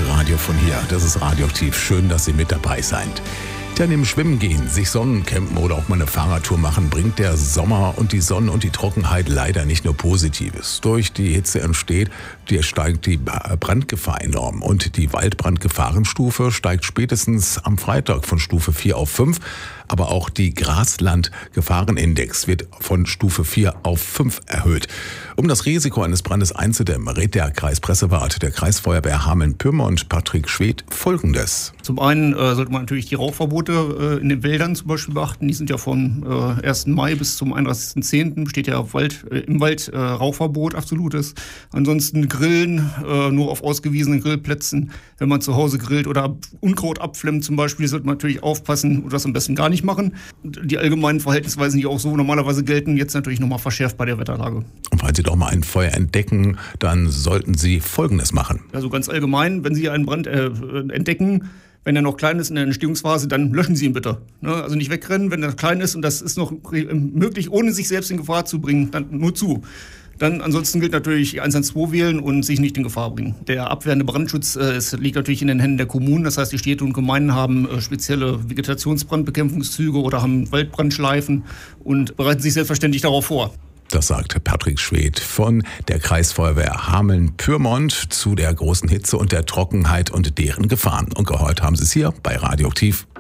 Radio von hier. Das ist Radioaktiv. Schön, dass Sie mit dabei seid. Ja, neben Schwimmen gehen, sich Sonnencampen oder auch mal eine Fahrradtour machen, bringt der Sommer und die Sonne und die Trockenheit leider nicht nur Positives. Durch die Hitze steigt die Brandgefahr enorm und die Waldbrandgefahrenstufe steigt spätestens am Freitag von Stufe 4 auf 5. Aber auch die Grasland-Gefahrenindex wird von Stufe 4 auf 5 erhöht. Um das Risiko eines Brandes einzudämmen, rät der Kreispressewart der Kreisfeuerwehr Hameln-Pyrmont, Patrick Schwedt, Folgendes. Zum einen sollte man natürlich die Rauchverbote in den Wäldern zum Beispiel beachten. Die sind ja vom 1. Mai bis zum 31.10. besteht ja im Wald Rauchverbot, absolutes. Ansonsten Grillen, nur auf ausgewiesenen Grillplätzen. Wenn man zu Hause grillt oder Unkraut abflemmt zum Beispiel, sollte man natürlich aufpassen und das am besten gar nicht machen. Die allgemeinen Verhaltensweisen, die auch so normalerweise gelten, jetzt natürlich nochmal verschärft bei der Wetterlage. Und falls Sie doch mal ein Feuer entdecken, dann sollten Sie Folgendes machen. Also ganz allgemein, wenn Sie einen Brand entdecken, wenn er noch klein ist in der Entstehungsphase, dann löschen Sie ihn bitte. Also nicht wegrennen, wenn er klein ist und das ist noch möglich, ohne sich selbst in Gefahr zu bringen, dann nur zu. Dann ansonsten gilt natürlich 112 wählen und sich nicht in Gefahr bringen. Der abwehrende Brandschutz liegt natürlich in den Händen der Kommunen. Das heißt, die Städte und Gemeinden haben spezielle Vegetationsbrandbekämpfungszüge oder haben Waldbrandschleifen und bereiten sich selbstverständlich darauf vor. Das sagt Patrick Schwedt von der Kreisfeuerwehr Hameln-Pyrmont zu der großen Hitze und der Trockenheit und deren Gefahren. Und gehört haben Sie es hier bei Radioaktiv.